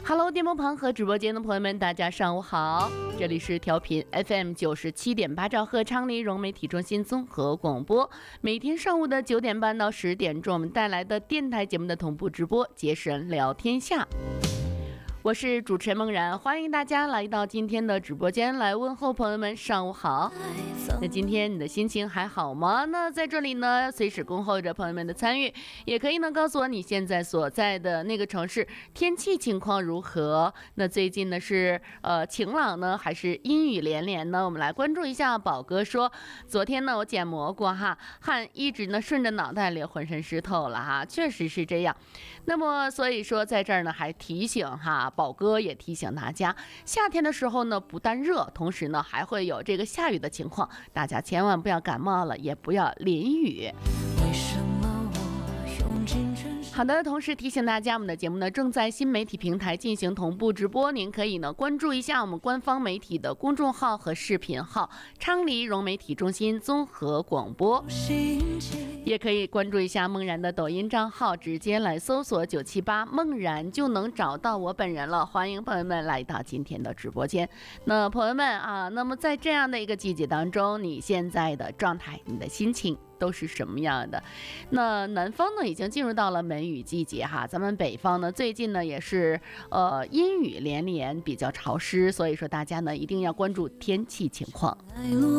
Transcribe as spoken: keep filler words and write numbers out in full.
Hello， 电波旁和直播间的朋友们，大家上午好，这里是调频 F M 九十七点八兆赫昌黎融媒体中心综合广播，每天上午的九点半到十点钟，我们带来的电台节目的同步直播，结神聊天下。我是主持人梦然，欢迎大家来到今天的直播间来问候朋友们上午好。那今天你的心情还好吗？那在这里呢，随时恭候着朋友们的参与，也可以呢告诉我你现在所在的那个城市天气情况如何。那最近呢是呃晴朗呢还是阴雨连连呢？我们来关注一下。宝哥说，昨天呢我捡蘑菇哈，汗一直呢顺着脑袋里，浑身湿透了哈，确实是这样。那么所以说在这儿呢还提醒哈，宝哥也提醒大家，夏天的时候呢不但热，同时呢还会有这个下雨的情况，大家千万不要感冒了，也不要淋雨。为什么我用尽全好的，同时提醒大家，我们的节目呢正在新媒体平台进行同步直播，您可以呢关注一下我们官方媒体的公众号和视频号昌黎融媒体中心综合广播，也可以关注一下梦然的抖音账号，直接来搜索九七八梦然就能找到我本人了。欢迎朋友们来到今天的直播间。那朋友们啊，那么在这样的一个季节当中，你现在的状态，你的心情都是什么样的？那南方呢已经进入到了梅雨季节哈，咱们北方呢最近呢也是呃阴雨连连，比较潮湿，所以说大家呢一定要关注天气情况。